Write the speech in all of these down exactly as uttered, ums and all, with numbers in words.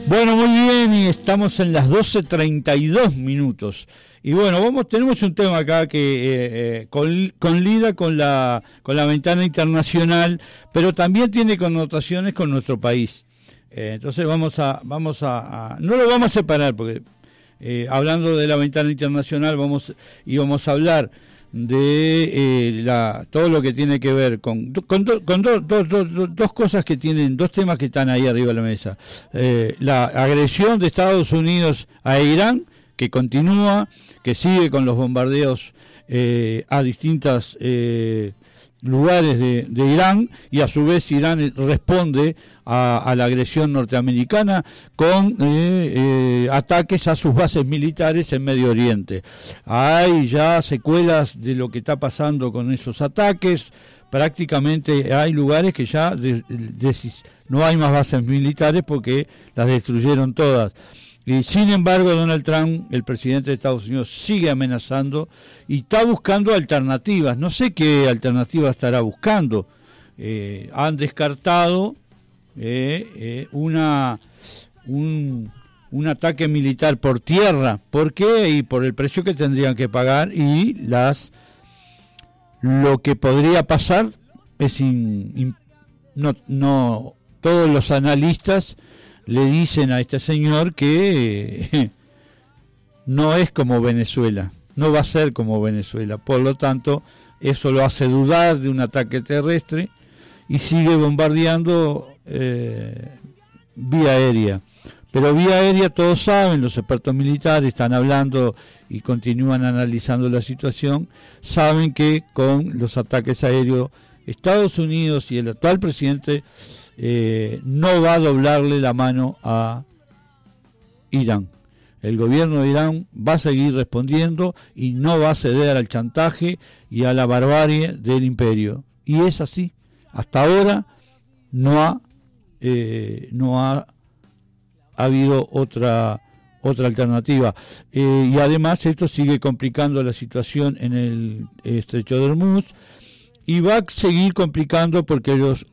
Bueno, muy bien, y estamos en las doce treinta y dos minutos. Y bueno, vamos, tenemos un tema acá que eh, eh, con, conlida con la, con la ventana internacional, pero también tiene connotaciones con nuestro país. Eh, entonces vamos a, vamos a, a, no lo vamos a separar, porque eh, hablando de la ventana internacional vamos y vamos a hablar de eh, la, todo lo que tiene que ver con, con, do, con do, do, do, do, dos cosas que tienen, dos temas que están ahí arriba de la mesa. Eh, la agresión de Estados Unidos a Irán, que continúa, que sigue con los bombardeos eh, a distintos eh, lugares de, de Irán, y a su vez Irán responde a, a la agresión norteamericana con eh, eh, ataques a sus bases militares en Medio Oriente. Hay ya secuelas de lo que está pasando con esos ataques. Prácticamente hay lugares que ya de, de, no hay más bases militares porque las destruyeron todas. Y sin embargo, Donald Trump, el presidente de Estados Unidos, sigue amenazando y está buscando alternativas. No sé qué alternativa estará buscando. Eh, han descartado eh, eh, una un, un ataque militar por tierra. ¿Por qué? Y por el precio que tendrían que pagar, y las lo que podría pasar es in, in, no no todos los analistas le dicen a este señor que eh, no es como Venezuela, no va a ser como Venezuela, por lo tanto eso lo hace dudar de un ataque terrestre y sigue bombardeando eh, vía aérea. Pero vía aérea, todos saben, los expertos militares están hablando y continúan analizando la situación, saben que con los ataques aéreos Estados Unidos y el actual presidente Eh, no va a doblarle la mano a Irán. El gobierno de Irán va a seguir respondiendo y no va a ceder al chantaje y a la barbarie del imperio. Y es así. Hasta ahora no ha eh, no ha, ha habido otra otra alternativa. Eh, y además esto sigue complicando la situación en el estrecho de Hormuz. Y va a seguir complicando porque los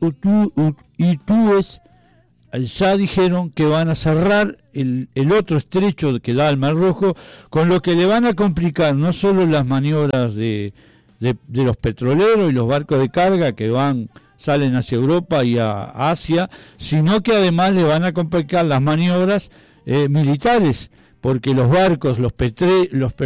hutúes ya dijeron que van a cerrar el, el otro estrecho que da al Mar Rojo, con lo que le van a complicar no solo las maniobras de, de, de los petroleros y los barcos de carga que van salen hacia Europa y a Asia, sino que además le van a complicar las maniobras eh, militares, porque los barcos, los, petre, los